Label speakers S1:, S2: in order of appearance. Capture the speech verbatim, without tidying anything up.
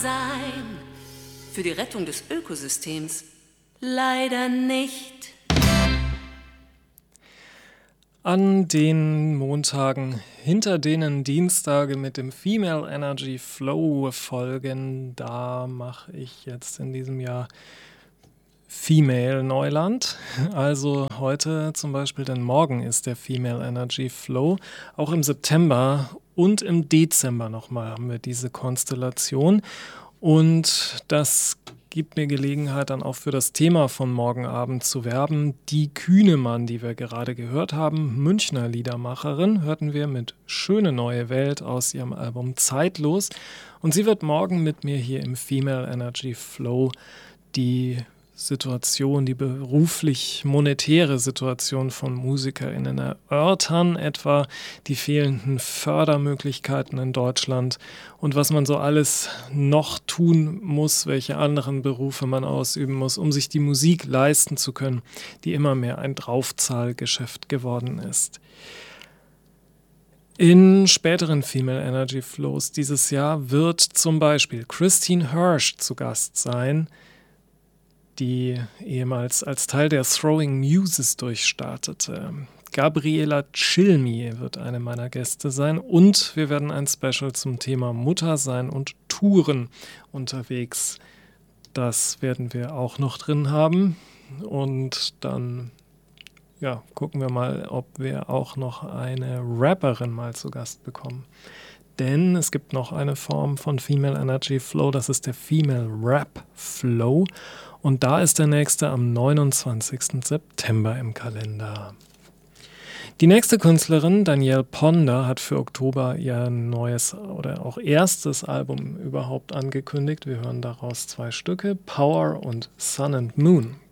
S1: sein. Für die Rettung des Ökosystems leider nicht.
S2: An den Montagen, hinter denen Dienstage mit dem Female Energy Flow folgen, da mache ich jetzt in diesem Jahr Female Neuland. Also heute zum Beispiel, denn morgen ist der Female Energy Flow. Auch im September und im Dezember nochmal haben wir diese Konstellation. Und das gibt mir Gelegenheit, dann auch für das Thema von morgen Abend zu werben. Die Kühnemann, die wir gerade gehört haben, Münchner Liedermacherin, hörten wir mit Schöne neue Welt aus ihrem Album Zeitlos. Und sie wird morgen mit mir hier im Female Energy Flow die Situation, die beruflich-monetäre Situation von MusikerInnen erörtern, etwa die fehlenden Fördermöglichkeiten in Deutschland und was man so alles noch tun muss, welche anderen Berufe man ausüben muss, um sich die Musik leisten zu können, die immer mehr ein Draufzahlgeschäft geworden ist. In späteren Female Energy Flows dieses Jahr wird zum Beispiel Christine Hirsch zu Gast sein, die ehemals als Teil der Throwing Muses durchstartete. Gabriela Cilmi wird eine meiner Gäste sein und wir werden ein Special zum Thema Muttersein und Touren unterwegs. Das werden wir auch noch drin haben und dann ja, gucken wir mal, ob wir auch noch eine Rapperin mal zu Gast bekommen. Denn es gibt noch eine Form von Female Energy Flow, das ist der Female Rap Flow. Und da ist der nächste am neunundzwanzigsten September im Kalender. Die nächste Künstlerin, Danielle Ponder, hat für Oktober ihr neues oder auch erstes Album überhaupt angekündigt. Wir hören daraus zwei Stücke, Power und Sun and Moon.